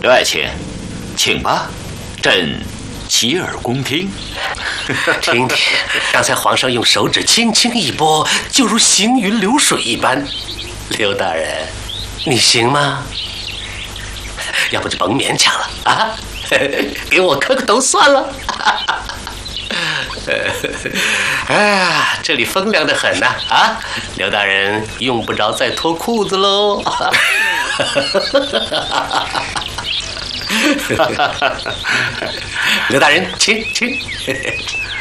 刘爱卿，请吧，朕洗耳恭听。 听听，刚才皇上用手指轻轻一拨，就如行云流水一般。刘大人，你行吗？要不就甭勉强了啊，给我磕个头算了。哎呀，这里风凉得很呐！啊，刘大人用不着再脱裤子喽。刘大人，请。